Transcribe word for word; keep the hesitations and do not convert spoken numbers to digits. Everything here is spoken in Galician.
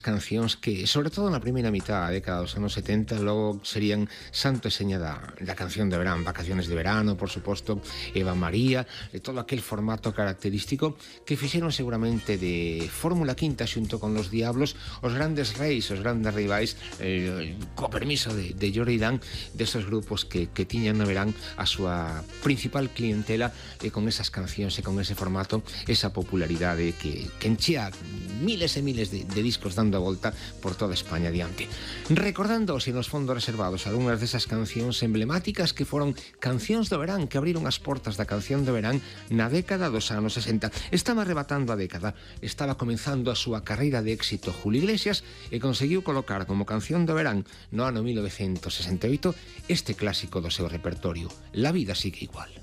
cancións que, sobre todo na primeira mitad da década dos anos setenta, logo serían santo e seña da, da canción de verán, Vacaciones de verano, por suposto, Eva María, e todo aquel formato característico que fixeron seguramente de Fórmula Quinta xunto con Los Diablos os grandes reis, os grandes rivais, eh, co permiso de, de Jordi Dan, desos grupos que, que tiñan no verán a súa principal clientela, e con esas cancións e con ese formato, esa popularidade que, que enchía miles e miles de, de discos dando a volta por toda España adiante. Recordando e nos fondos reservados algunhas desas cancións emblemáticas que foron cancións do verán, que abriron as portas da canción do verán na década dos anos sesenta. Estaba arrebatando a década, estaba comenzando a súa carreira de éxito Julio Iglesias e conseguiu colocar como canción do verán no ano mil novecentos sesenta e oito este clásico do seu repertorio, La vida sigue igual.